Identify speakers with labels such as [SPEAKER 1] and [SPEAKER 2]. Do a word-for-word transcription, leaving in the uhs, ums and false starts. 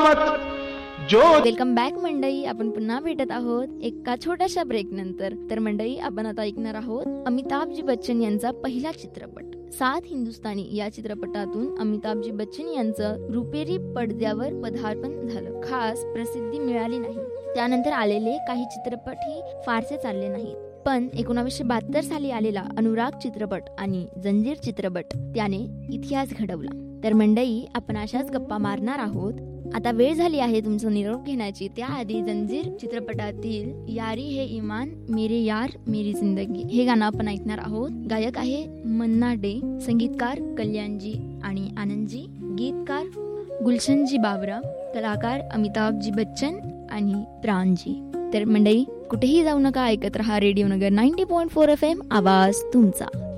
[SPEAKER 1] मत जो.
[SPEAKER 2] Welcome back मंडळी, आपण पुन्हा भेटत आहोत एका छोट्याशा ब्रेक नंतर. तर मंडळी, आपण आता ऐकणार आहोत अमिताभजी बच्चन यांचा पहिला चित्रपट सात हिंदुस्तानी. या चित्रपटातून अमिताभजी बच्चन यांचं रुपेरी पडद्यावर पदार्पण झालं. खास प्रसिद्धी मिळाली नाही. त्यानंतर आलेले काही चित्रपटही फारसे चालले नाहीत. पण एकोणावीसशे बहात्तर साली आलेला अनुराग चित्रपट आणि जंजीर चित्रपट त्याने इतिहास घडवला. तर मंडळी, आपण अशाच गप्पा मारणार आहोत. आता वेळ झाली आहे तुमचं निरोप घेण्याची. त्याआधी जंजीर चित्रपटातील यारी हे इमान मेरे यार मेरी जिंदगी हे गाणं आपण ऐकणार आहोत. गायक आहे मन्ना डे, संगीतकार कल्याणजी आणि आनंदजी, गीतकार गुलशनजी बाबरा, कलाकार अमिताभजी बच्चन आणि प्राणजी. तर मंडळी, कुठेही जाऊ नका, ऐकत रहा रेडिओ नगर ninety point four F M, आवाज तुमचा.